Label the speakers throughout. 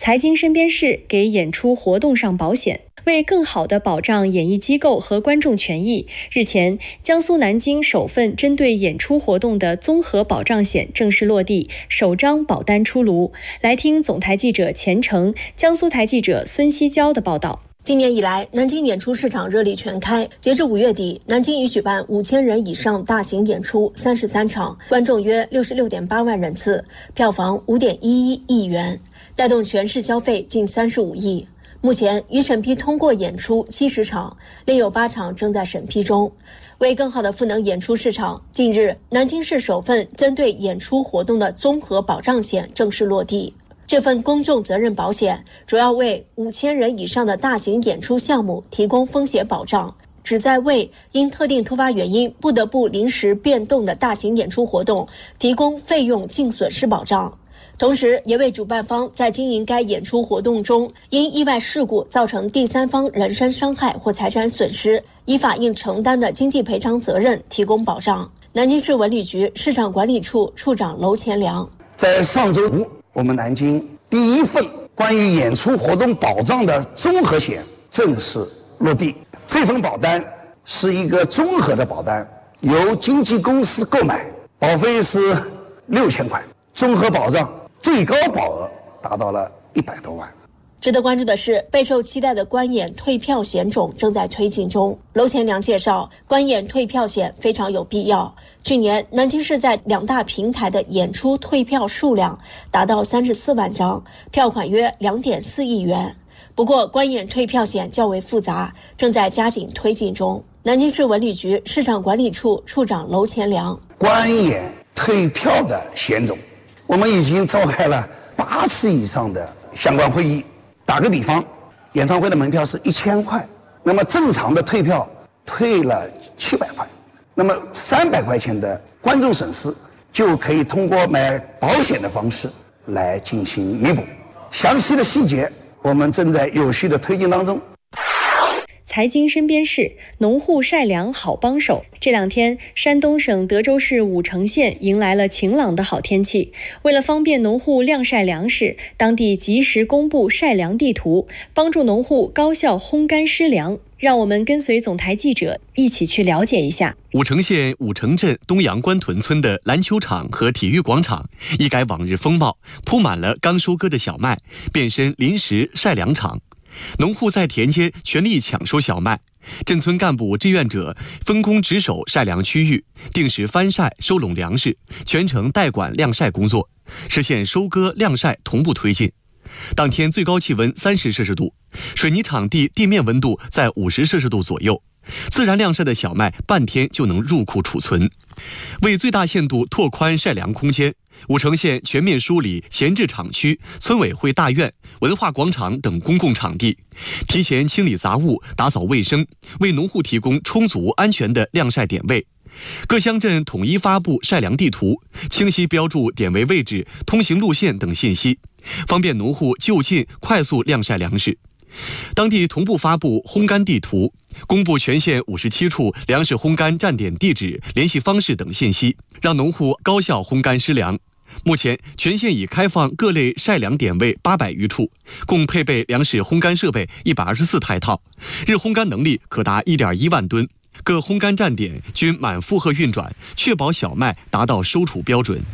Speaker 1: 财经身边事给演出活动上保险。为更好地保障演艺机构和观众权益，日前，江苏南京首份针对演出活动的综合保障险正式落地，首张保单出炉。来听总台记者钱成、江苏台记者孙希娇的报道。
Speaker 2: 今年以来，南京演出市场热力全开。截至5月底，南京已举办5000人以上大型演出33场，观众约66.8万人次，票房5.11亿元，带动全市消费近35亿。目前已审批通过演出70场，另有8场正在审批中。为更好地赋能演出市场，近日南京市首份针对演出活动的综合保障险正式落地。这份公众责任保险主要为5000人以上的大型演出项目提供风险保障，旨在为因特定突发原因不得不临时变动的大型演出活动提供费用净损失保障。同时也为主办方在经营该演出活动中因意外事故造成第三方人身伤害或财产损失，依法应承担的经济赔偿责任提供保障。南京市文旅局市场管理处处长娄前良：
Speaker 3: 在上周五，我们南京第一份关于演出活动保障的综合险正式落地。这份保单是一个综合的保单，由经纪公司购买，保费是6000块，综合保障最高保额达到了100多万。
Speaker 2: 值得关注的是，备受期待的观演退票险种正在推进中。娄前良介绍，观演退票险非常有必要。去年，南京市在2大平台的演出退票数量达到34万张，票款约2.4亿元。不过，观演退票险较为复杂，正在加紧推进中。南京市文旅局市场管理处处长娄前良：
Speaker 3: 观演退票的险种，我们已经召开了8次以上的相关会议。打个比方，演唱会的门票是1000块，那么正常的退票退了700块，那么300块钱的观众损失就可以通过买保险的方式来进行弥补。详细的细节我们正在有序的推进当中。
Speaker 1: 财经身边事，农户晒粮好帮手。这2天，山东省德州市武城县迎来了晴朗的好天气。为了方便农户晾晒粮食，当地及时公布晒粮地图，帮助农户高效烘干湿粮。让我们跟随总台记者一起去了解一下。
Speaker 4: 武城县武城镇东阳关屯村的篮球场和体育广场一改往日风貌，铺满了刚收割的小麦，变身临时晒粮场。农户在田间全力抢收小麦，镇村干部志愿者分工值守晒粮区域，定时翻晒收拢粮食，全程代管晾晒工作，实现收割晾晒同步推进。当天最高气温30摄氏度，水泥场地地面温度在50摄氏度左右，自然晾晒的小麦半天就能入库储存。为最大限度拓宽晒粮空间，武城县全面梳理闲置厂区、村委会大院、文化广场等公共场地，提前清理杂物、打扫卫生，为农户提供充足安全的晾晒点位。各乡镇统一发布晒粮地图，清晰标注点位位置、通行路线等信息，方便农户就近快速晾晒粮食。当地同步发布烘干地图，公布全县57处粮食烘干站点地址、联系方式等信息，让农户高效烘干湿粮。目前，全县已开放各类晒粮点位800余处，共配备粮食烘干设备124台套，日烘干能力可达1.1万吨。各烘干站点均满负荷运转，确保小麦达到收储标准。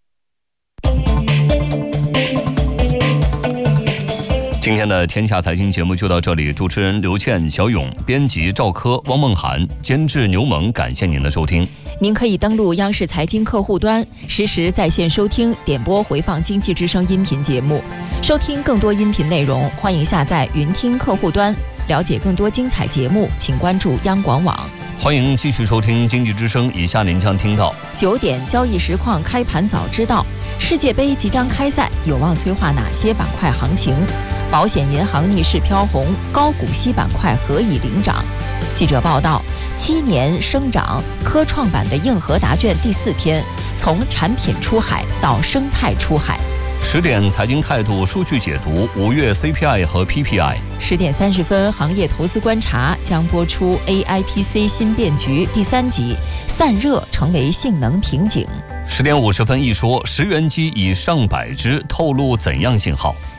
Speaker 5: 今天的天下财经节目就到这里，主持人刘倩、小勇，编辑赵科、汪梦涵，监制牛萌，感谢您的收听。
Speaker 6: 您可以登录央视财经客户端，实时在线收听、点播回放经济之声音频节目。收听更多音频内容，欢迎下载云听客户端。了解更多精彩节目，请关注央广网。
Speaker 5: 欢迎继续收听经济之声，以下您将听到
Speaker 6: 9点交易实况开盘早知道，世界杯即将开赛，有望催化哪些板块行情？保险银行逆势飘红，高股息板块何以领涨？记者报道，7年生长科创板的硬核答卷第4篇，从产品出海到生态出海。
Speaker 5: 10点财经态度数据解读5月 CPI 和 PPI。
Speaker 6: 10点30分行业投资观察将播出 AIPC 新变局第3集，散热成为性能瓶颈。
Speaker 5: 10点50分一说，10元机以上百只，透露怎样信号？